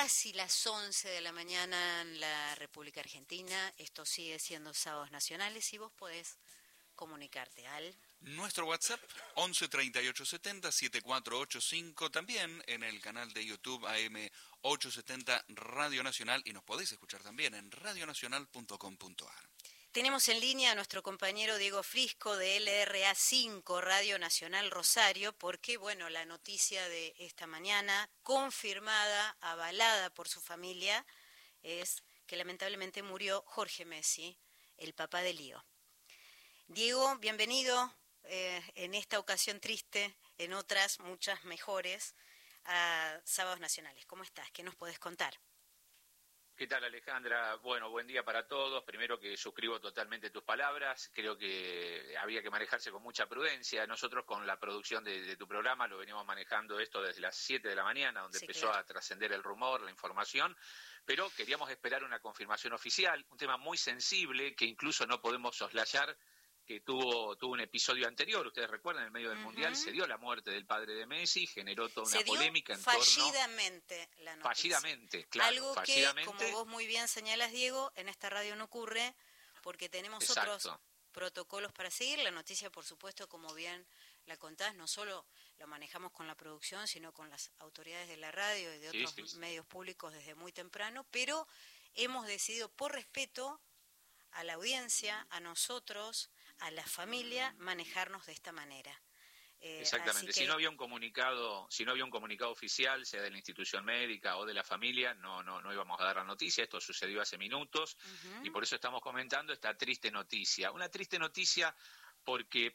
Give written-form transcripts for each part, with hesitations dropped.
casi las 11 de la mañana en la República Argentina. Esto sigue siendo Sábados Nacionales y vos podés comunicarte al... Nuestro WhatsApp 11 38 70 7485, también en el canal de YouTube AM 870 Radio Nacional, y nos podéis escuchar también en radionacional.com.ar. Tenemos en línea a nuestro compañero Diego Frisco de LRA 5, Radio Nacional Rosario, porque, bueno, la noticia de esta mañana, confirmada, avalada por su familia, es que lamentablemente murió Jorge Messi, el papá de Lío. Diego, bienvenido en esta ocasión triste, en otras muchas mejores, a Sábados Nacionales. ¿Cómo estás? ¿Qué nos podés contar? ¿Qué tal, Alejandra? Bueno, buen día para todos. Primero, que suscribo totalmente tus palabras. Creo que había que manejarse con mucha prudencia. Nosotros, con la producción de tu programa, lo venimos manejando esto desde las 7 de la mañana, donde empezó a trascender el rumor, la información, pero queríamos esperar una confirmación oficial, un tema muy sensible que incluso no podemos soslayar, que tuvo un episodio anterior. Ustedes recuerdan, en medio del Mundial se dio la muerte del padre de Messi, generó toda una polémica en torno... fallidamente la noticia. Fallidamente, claro. Algo que, como vos muy bien señalas, Diego, en esta radio no ocurre porque tenemos otros protocolos para seguir. La noticia, por supuesto, como bien la contás, no solo lo manejamos con la producción, sino con las autoridades de la radio y de otros medios públicos desde muy temprano, pero hemos decidido, por respeto a la audiencia, a nosotros, a la familia, manejarnos de esta manera. Exactamente. Si no había un comunicado oficial, sea de la institución médica o de la familia, no íbamos a dar la noticia. Esto sucedió hace minutos y por eso estamos comentando esta triste noticia. Una triste noticia porque,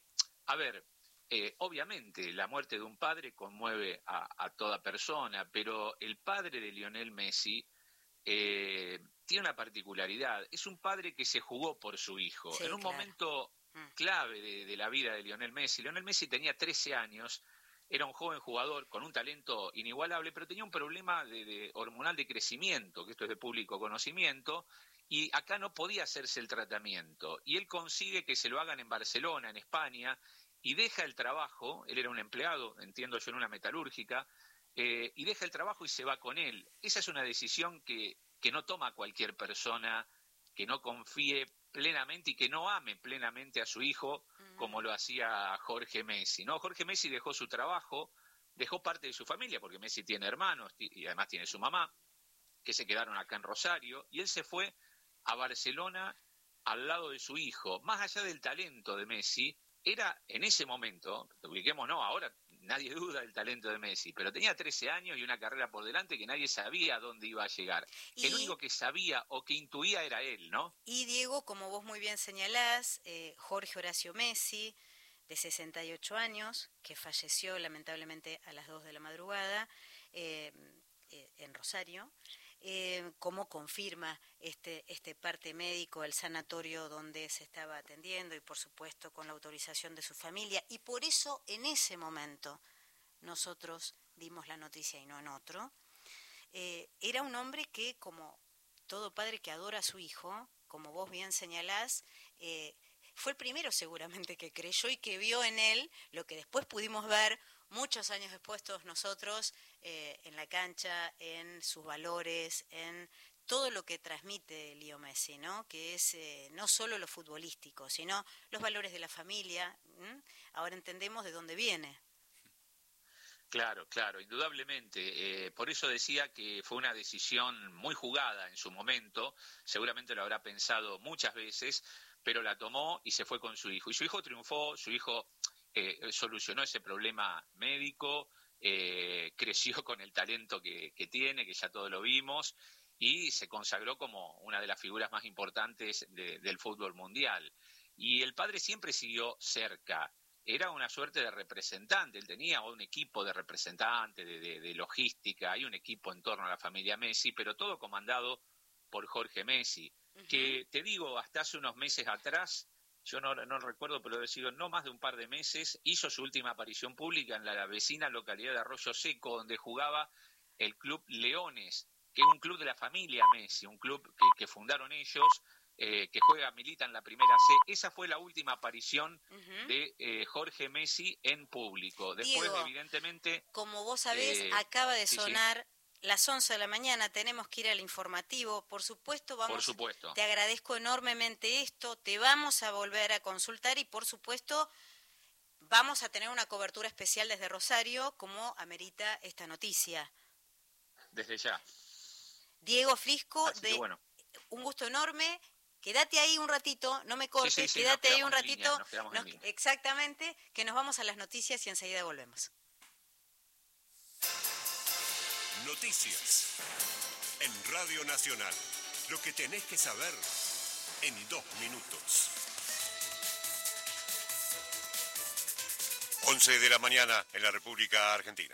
obviamente la muerte de un padre conmueve a toda persona, pero el padre de Lionel Messi tiene una particularidad. Es un padre que se jugó por su hijo. En un momento clave de la vida de Lionel Messi. Lionel Messi tenía 13 años, era un joven jugador con un talento inigualable, pero tenía un problema de hormonal de crecimiento, que esto es de público conocimiento, y acá no podía hacerse el tratamiento. Y él consigue que se lo hagan en Barcelona, en España, y deja el trabajo. Él era un empleado, entiendo yo, en una metalúrgica, y deja el trabajo y se va con él. Esa es una decisión que no toma cualquier persona que no confíe plenamente y que no ame plenamente a su hijo como lo hacía Jorge Messi, ¿no? Jorge Messi dejó su trabajo, dejó parte de su familia, porque Messi tiene hermanos y además tiene su mamá, que se quedaron acá en Rosario, y él se fue a Barcelona al lado de su hijo. Más allá del talento de Messi, era en ese momento, ubiquemos, no, ahora nadie duda del talento de Messi, pero tenía 13 años y una carrera por delante que nadie sabía dónde iba a llegar. El único que sabía o que intuía era él, ¿no? Y Diego, como vos muy bien señalás, Jorge Horacio Messi, de 68 años, que falleció lamentablemente a las 2 de la madrugada en Rosario, cómo confirma este parte médico, el sanatorio donde se estaba atendiendo y por supuesto con la autorización de su familia, y por eso en ese momento nosotros dimos la noticia y no en otro. Era un hombre que, como todo padre que adora a su hijo, como vos bien señalás, fue el primero seguramente que creyó y que vio en él lo que después pudimos ver muchos años después todos nosotros en la cancha, en sus valores, en todo lo que transmite Leo Messi, ¿no? Que es no solo lo futbolístico, sino los valores de la familia. Ahora entendemos de dónde viene. Claro, indudablemente. Por eso decía que fue una decisión muy jugada en su momento. Seguramente lo habrá pensado muchas veces, pero la tomó y se fue con su hijo. Y su hijo triunfó, su hijo solucionó ese problema médico, creció con el talento que tiene, que ya todos lo vimos, y se consagró como una de las figuras más importantes del fútbol mundial. Y el padre siempre siguió cerca. Era una suerte de representante, él tenía un equipo de representantes, de logística, hay un equipo en torno a la familia Messi, pero todo comandado por Jorge Messi, que te digo, hasta hace unos meses atrás, yo no recuerdo, pero he sido no más de un par de meses, hizo su última aparición pública en la vecina localidad de Arroyo Seco, donde jugaba el Club Leones, que es un club de la familia Messi, un club que fundaron ellos, que milita en la primera C. Esa fue la última aparición de Jorge Messi en público. Después, Diego, evidentemente... como vos sabés, acaba de sonar las 11 de la mañana, tenemos que ir al informativo. Por supuesto, Por supuesto. Te agradezco enormemente esto, te vamos a volver a consultar y por supuesto vamos a tener una cobertura especial desde Rosario, como amerita esta noticia. Desde ya. Diego Flisco, bueno. Un gusto enorme. Quédate ahí un ratito, no me cortes, sí, quédate ahí un ratito. Nos quedamos en línea. Exactamente, que nos vamos a las noticias y enseguida volvemos. Noticias en Radio Nacional. Lo que tenés que saber en 2 minutos. 11 de la mañana en la República Argentina.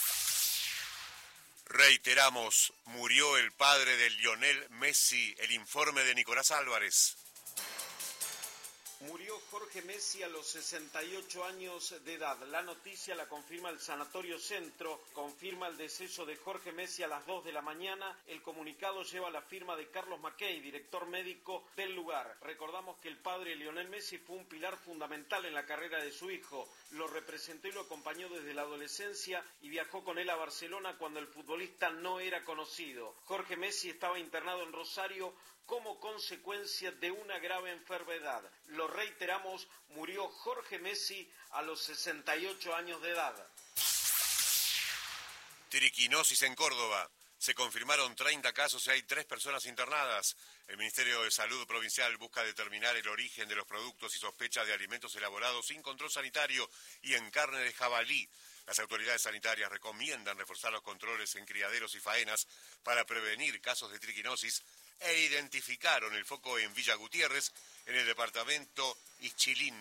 Reiteramos, murió el padre de Lionel Messi. El informe de Nicolás Álvarez. Murió Jorge Messi a los 68 años de edad. La noticia la confirma el Sanatorio Centro, confirma el deceso de Jorge Messi a las 2 de la mañana. El comunicado lleva la firma de Carlos Mackey, director médico del lugar. Recordamos que el padre Lionel Messi fue un pilar fundamental en la carrera de su hijo. Lo representó y lo acompañó desde la adolescencia y viajó con él a Barcelona cuando el futbolista no era conocido. Jorge Messi estaba internado en Rosario como consecuencia de una grave enfermedad. Lo reiteramos, murió Jorge Messi a los 68 años de edad. Triquinosis en Córdoba. Se confirmaron 30 casos y hay 3 personas internadas. El Ministerio de Salud Provincial busca determinar el origen de los productos y sospecha de alimentos elaborados sin control sanitario y en carne de jabalí. Las autoridades sanitarias recomiendan reforzar los controles en criaderos y faenas para prevenir casos de triquinosis e identificaron el foco en Villa Gutiérrez, en el departamento Ixchilín.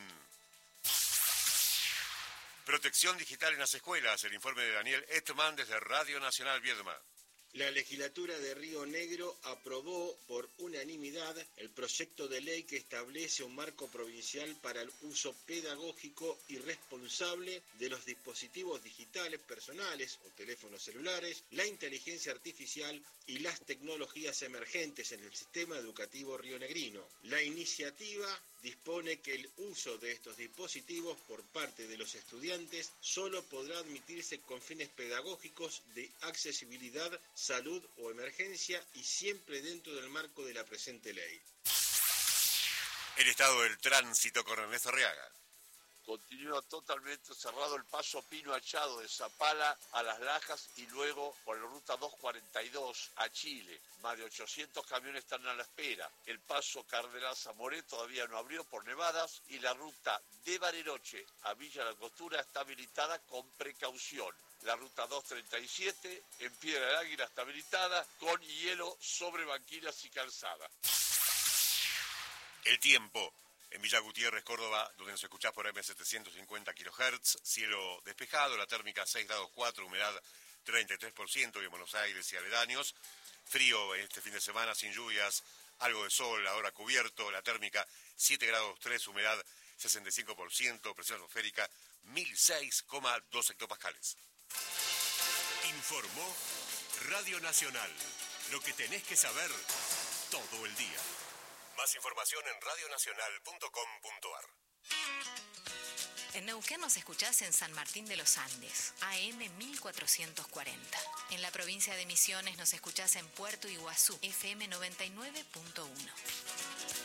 Protección digital en las escuelas. El informe de Daniel Etman desde Radio Nacional Viedma. La legislatura de Río Negro aprobó por unanimidad el proyecto de ley que establece un marco provincial para el uso pedagógico y responsable de los dispositivos digitales personales o teléfonos celulares, la inteligencia artificial y las tecnologías emergentes en el sistema educativo rionegrino. La iniciativa dispone que el uso de estos dispositivos por parte de los estudiantes solo podrá admitirse con fines pedagógicos de accesibilidad, salud o emergencia y siempre dentro del marco de la presente ley. El estado del tránsito con Ernesto Arriaga. Continúa totalmente cerrado el paso Pino Achado de Zapala a Las Lajas y luego por la ruta 242 a Chile. Más de 800 camiones están a la espera. El paso Cardenal Zamoré todavía no abrió por nevadas y la ruta de Bariloche a Villa La Costura está habilitada con precaución. La ruta 237 en Piedra del Águila está habilitada con hielo sobre banquinas y calzada. El tiempo. En Villa Gutiérrez, Córdoba, donde nos escuchás por M750 kHz, cielo despejado, la térmica 6 grados 4, humedad 33%, y en Buenos Aires y aledaños. Frío este fin de semana, sin lluvias, algo de sol, ahora cubierto, la térmica 7 grados 3, humedad 65%, presión atmosférica 1006,2 hectopascales. Informó Radio Nacional. Lo que tenés que saber todo el día. Más información en radionacional.com.ar. En Neuquén nos escuchás en San Martín de los Andes, AM 1440. En la provincia de Misiones nos escuchás en Puerto Iguazú, FM 99.1.